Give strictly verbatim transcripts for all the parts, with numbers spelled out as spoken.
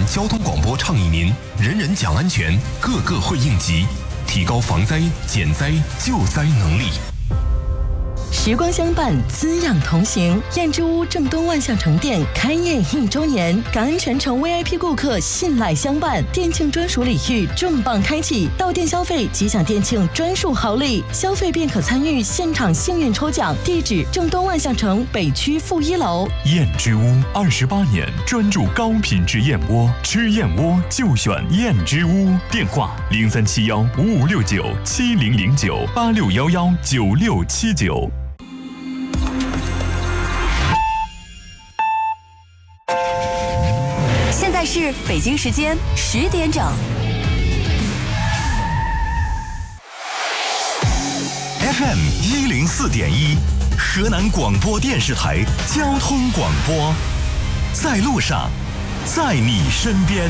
交通广播倡议您：人人讲安全，个个会应急，提高防灾、减灾、救灾能力。 时光相伴，滋养同行。燕之屋正东万象城店开业一周年，感恩全城 V I P 顾客信赖相伴，店庆专属礼遇重磅开启，到店消费即享店庆专属好礼，消费便可参与现场幸运抽奖。地址：正东万象城北区负一楼。 燕之屋二十八年专注高品质燕窝，吃燕窝就选燕之屋。电话：零三七幺五五六九七零零九八六幺幺九六七九。 现在是北京时间十点整。 F M 一零四点一，河南广播电视台交通广播，在路上，在你身边。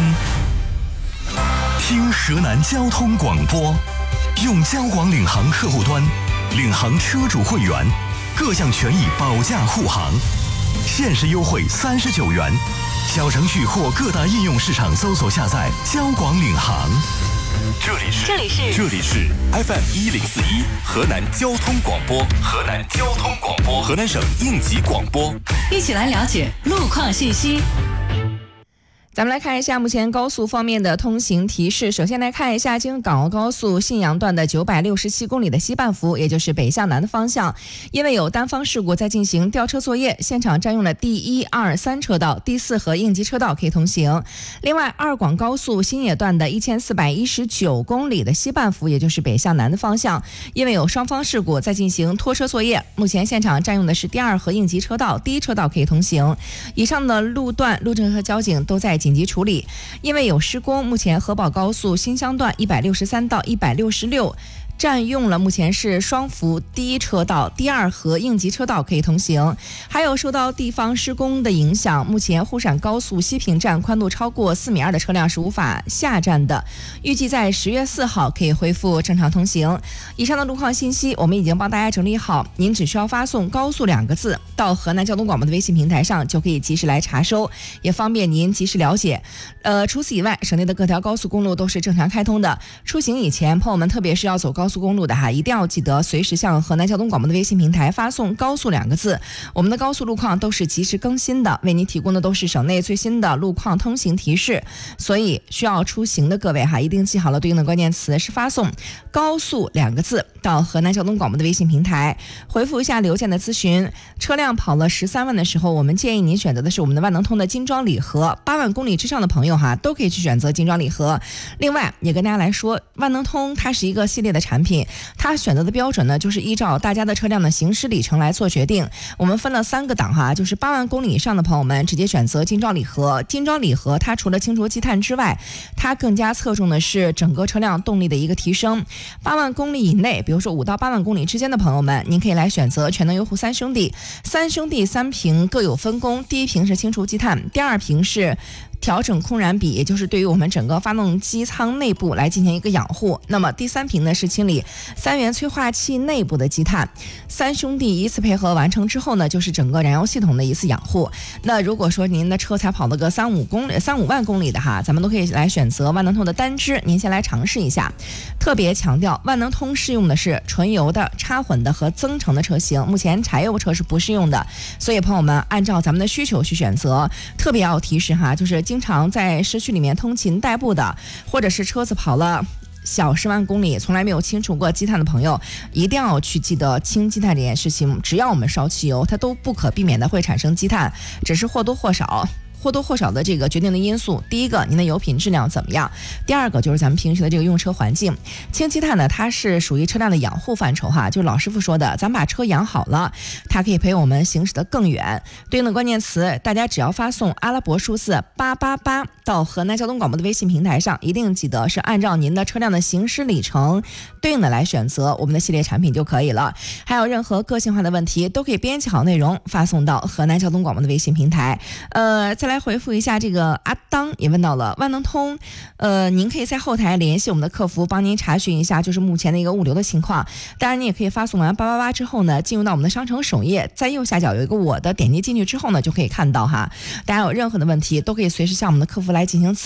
听河南交通广播，用交广领航客户端，领航车主会员，各项权益保驾护航，限时优惠三十九元。小程序或各大应用市场搜索下载交广领航。 这里是这里是这里是 F M 一零四一河南交通广播，河南交通广播，河南省应急广播。 一起来了解路况信息。 咱们来看一下目前高速方面的通行提示。首先来看一下京港澳高速信阳段的九百六十七公里的西半幅，也就是北向南的方向，因为有单方事故在进行吊车作业，现场占用了第一、二、三车道，第四和应急车道可以通行。另外，二广高速新野段的一千四百一十九公里的西半幅，也就是北向南的方向，因为有双方事故在进行拖车作业，目前现场占用的是第二和应急车道，第一车道可以通行。以上的路段路政和交警都在紧急处理，因为有施工，目前河宝高速新乡段一百六十三到一百六十六占用了目前是双幅第一车道，第二和应急车道可以通行。还有受到地方施工的影响，目前沪陕高速西平站宽度超过四米二的车辆是无法下站的，预计在十月四号可以恢复正常通行。以上的路况信息我们已经帮大家整理好，您只需要发送高速两个字到河南交通广播的微信平台上，就可以及时来查收，也方便您及时了解。呃，除此以外，省内的各条高速公路都是正常开通的。出行以前，朋友们特别是要走高速公路的哈，一定要记得随时向河南交通广播的微信平台发送高速两个字，我们的高速路况都是及时更新的，为您提供的都是省内最新的路况通行提示，所以需要出行的各位哈，一定记好了对应的关键词是发送高速两个字到河南交通广播的微信平台，回复一下刘健的咨询。车辆跑了十三万的时候，我们建议您选择的是我们的万能通的金装礼盒，八万公里之上的朋友哈都可以去选择金装礼盒。另外也跟大家来说，万能通它是一个系列的产品，它选择的标准呢就是依照大家的车辆的行驶里程来做决定。我们分了三个档哈，就是八万公里以上的朋友们直接选择金装礼盒。金装礼盒它除了清除积碳之外，它更加侧重的是整个车辆动力的一个提升。八万公里以内，比如说五到八万公里之间的朋友们，您可以来选择全能优护三兄弟。三兄弟三屏各有分工，第一屏是清除积碳，第二屏是调整空燃比，也就是对于我们整个发动机舱内部来进行一个养护。那么第三屏呢是清理三元催化器内部的积碳。三兄弟一次配合完成之后呢，就是整个燃油系统的一次养护。那如果说您的车才跑了个三五公里、三五万公里的哈，咱们都可以来选择万能通的单支，您先来尝试一下。特别强调，万能通适用的是纯油的、插混的和增程的车型，目前柴油车是不适用的，所以朋友们按照咱们的需求去选择。特别要提示哈，就是经常在市区里面通勤代步的，或者是车子跑了小十万公里从来没有清除过积碳的朋友，一定要去记得清积碳这件事情。只要我们烧汽油，它都不可避免的会产生积碳，只是或多或少或多或少的这个决定的因素。第一个，您的油品质量怎么样？第二个就是咱们平时的这个用车环境。清积碳呢，它是属于车辆的养护范畴哈，就是老师傅说的，咱把车养好了，它可以陪我们行驶得更远。对应的关键词，大家只要发送阿拉伯数字八八八到河南交通广播的微信平台上，一定记得是按照您的车辆的行驶里程对应的来选择我们的系列产品就可以了。还有任何个性化的问题，都可以编辑好内容发送到河南交通广播的微信平台。呃，再来回复一下这个阿当也问到了万能通，呃，您可以在后台联系我们的客服，帮您查询一下就是目前的一个物流的情况。当然，你也可以发送完八八八之后呢，进入到我们的商城首页，在右下角有一个我的，点击进去之后呢，就可以看到哈。大家有任何的问题，都可以随时向我们的客服来进行